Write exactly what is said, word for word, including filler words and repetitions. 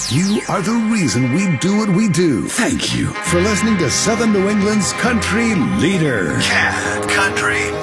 You are the reason we do what we do. Thank you for listening to Southern New England's country leader, Cat Country